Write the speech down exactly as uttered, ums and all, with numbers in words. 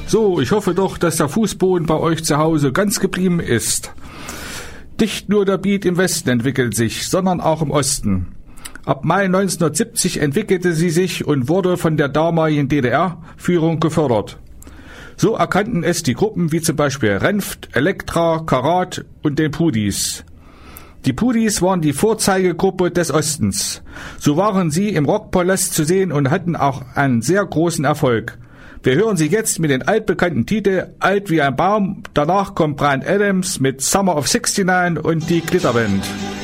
So, ich hoffe doch, dass der Fußboden bei euch zu Hause ganz geblieben ist. Nicht nur der Beat im Westen entwickelt sich, sondern auch im Osten. Ab Mai neunzehnhundertsiebzig entwickelte sie sich und wurde von der damaligen D D R-Führung gefördert. So erkannten es die Gruppen wie zum Beispiel Renft, Elektra, Karat und den Pudis. Die Pudis waren die Vorzeigegruppe des Ostens. So waren sie im Rockpalast zu sehen und hatten auch einen sehr großen Erfolg. Wir hören sie jetzt mit den altbekannten Titel Alt wie ein Baum. Danach kommt Bryan Adams mit Summer of sixty-nine und die Glitterband.